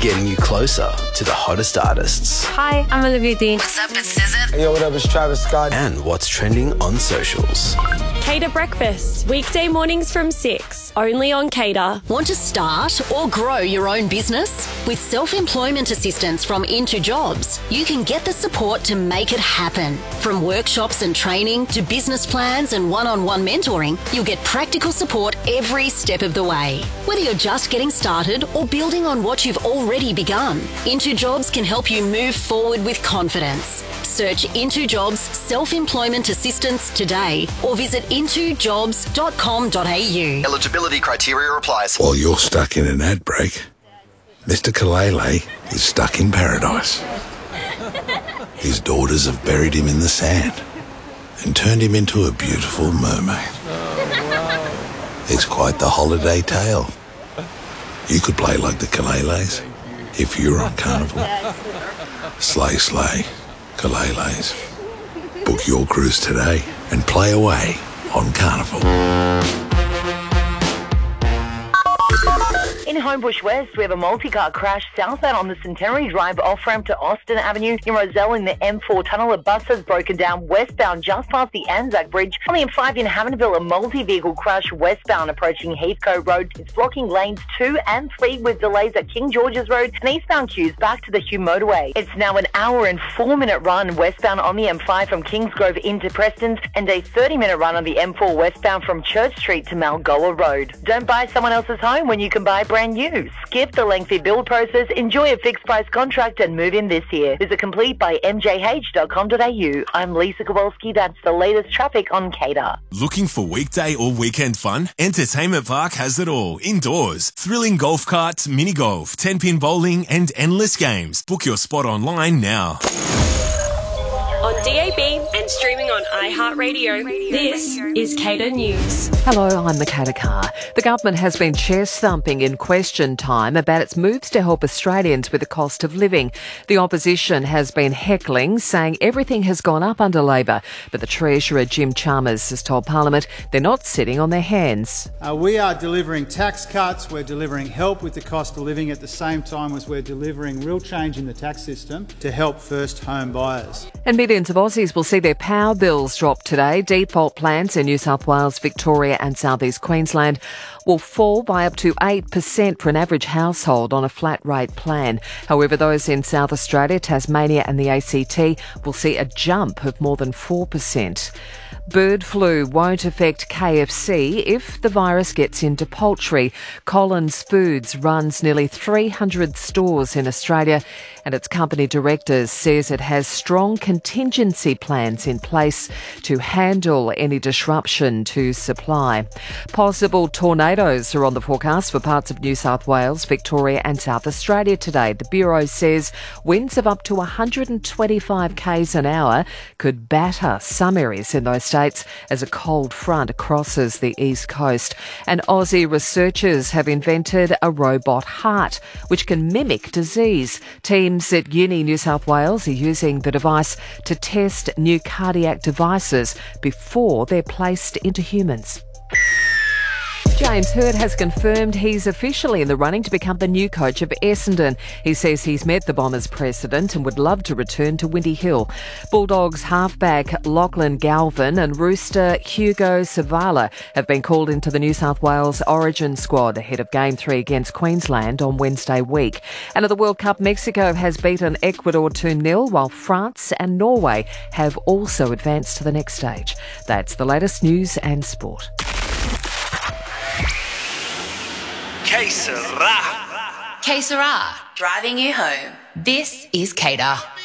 getting you closer to the hottest artists. Hi, I'm Olivia Dean. What's up, it's SZA. Hey, yo, what up, it's Travis Scott. And what's trending on socials. Cater Breakfast, weekday mornings from 6, only on Cater. Want to start or grow your own business? With self-employment assistance from Into Jobs, you can get the support to make it happen. From workshops and training to business plans and one-on-one mentoring, you'll get practical support every step of the way. Whether you're just getting started or building on what you've already begun, Into Jobs can help you move forward with confidence. Search Into Jobs Self-Employment Assistance today or visit intojobs.com.au. Eligibility criteria applies. While you're stuck in an ad break, Mr. Kalele is stuck in paradise. His daughters have buried him in the sand and turned him into a beautiful mermaid. It's quite the holiday tale. You could play like the Kaleles if you're on Carnival. Slay, slay, Kaleles. Book your cruise today and play away on Carnival. In Homebush West, we have a multi-car crash southbound on the Centenary Drive off-ramp to Austin Avenue. In Roselle, in the M4 tunnel, a bus has broken down westbound just past the Anzac Bridge. On the M5 in Hammondville, a multi-vehicle crash westbound approaching Heathcote Road. It's blocking lanes 2 and 3 with delays at King George's Road and eastbound queues back to the Hugh Motorway. It's now an hour and 4-minute run westbound on the M5 from Kingsgrove into Preston's and a 30-minute run on the M4 westbound from Church Street to Malgoa Road. Don't buy someone else's home when you can buy brand new. Skip the lengthy build process, enjoy a fixed price contract and move in this year. Visit complete by mjh.com.au. I'm Lisa Kowalski. That's the latest traffic on Cater. Looking for weekday or weekend fun? Entertainment Park has it all. Indoors, thrilling golf carts, mini golf, 10-pin bowling and endless games. Book your spot online now. On DAB and streaming on iHeartRadio, this is Cater News. Hello, I'm Makata Carr. The government has been chest-thumping in question time about its moves to help Australians with the cost of living. The opposition has been heckling, saying everything has gone up under Labor. But the Treasurer, Jim Chalmers, has told Parliament they're not sitting on their hands. We are delivering tax cuts, we're delivering help with the cost of living at the same time as we're delivering real change in the tax system to help first home buyers. And millions of Aussies will see their power bills drop today. Default plans in New South Wales, Victoria and South East Queensland will fall by up to 8% for an average household on a flat rate plan. However, those in South Australia, Tasmania and the ACT will see a jump of more than 4%. Bird flu won't affect KFC if the virus gets into poultry. Collins Foods runs nearly 300 stores in Australia and its company director says it has strong contingency plans in place to handle any disruption to supply. Possible tornadoes are on the forecast for parts of New South Wales, Victoria and South Australia today. The Bureau says winds of up to 125 k's an hour could batter some areas in those states as a cold front crosses the east coast. And Aussie researchers have invented a robot heart which can mimic disease. Teams at Uni New South Wales are using the device to test new cardiac devices before they're placed into humans. James Hird has confirmed he's officially in the running to become the new coach of Essendon. He says he's met the Bombers president and would love to return to Windy Hill. Bulldogs halfback Lachlan Galvin and Rooster Hugo Savala have been called into the New South Wales Origin squad ahead of Game 3 against Queensland on Wednesday week. And at the World Cup, Mexico has beaten Ecuador 2-0, while France and Norway have also advanced to the next stage. That's the latest news and sport. Que sera? Que sera, driving you home. This is Cater.